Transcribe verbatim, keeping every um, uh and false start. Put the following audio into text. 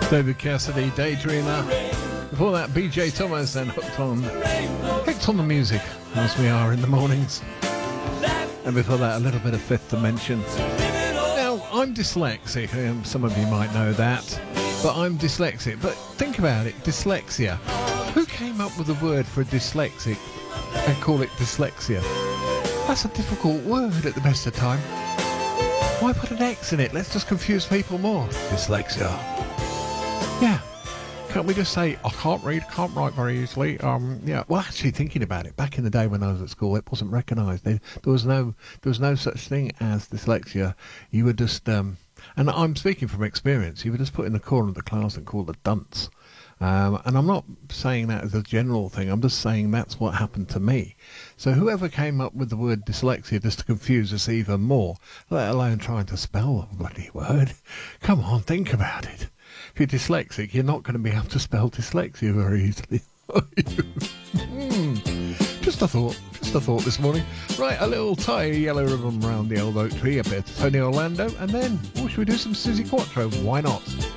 David Cassidy, Daydreamer. Before that, B J Thomas and Hooked on, Hooked on the Music, as we are in the mornings. And before that, a little bit of Fifth Dimension. Now, I'm dyslexic, um, some of you might know that, but I'm dyslexic. But think about it, dyslexia. Who came up with the word for dyslexic and call it dyslexia? That's a difficult word at the best of time. Why put an X in it? Let's just confuse people more. Dyslexia. Yeah. Can't we just say, I can't read, can't write very easily? Um, yeah. Well, actually, thinking about it, back in the day when I was at school, it wasn't recognised. There, there was no, there was no such thing as dyslexia. You were just, um, and I'm speaking from experience. You were just put in the corner of the class and called a dunce. Um, and I'm not saying that as a general thing. I'm just saying that's what happened to me. So whoever came up with the word dyslexia just to confuse us even more, let alone trying to spell the bloody word. Come on, think about it. If you're dyslexic, you're not going to be able to spell dyslexia very easily. mm. Just a thought. Just a thought this morning. Right, a little tie yellow ribbon round the old oak tree, a bit of Tony Orlando, and then, oh, should we do some Suzi Quattro? Why not?